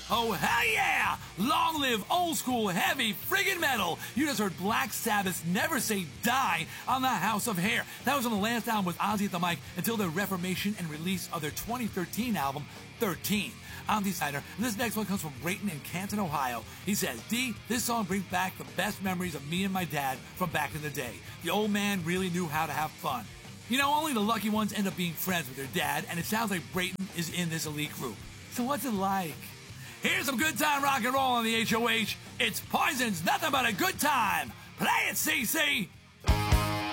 Oh, hell yeah! Long live old school heavy friggin' metal! You just heard Black Sabbath's Never Say Die on the House of Hair. That was on the last album with Ozzy at the mic until their reformation and release of their 2013 album, 13. I'm D. Snyder, and this next one comes from Brayton in Canton, Ohio. He says, D, this song brings back the best memories of me and my dad from back in the day. The old man really knew how to have fun. You know, only the lucky ones end up being friends with their dad, and it sounds like Brayton is in this elite group. So what's it like? Here's some good time rock and roll on the HOH. It's Poison's Nothing But a Good Time. Play it, CC!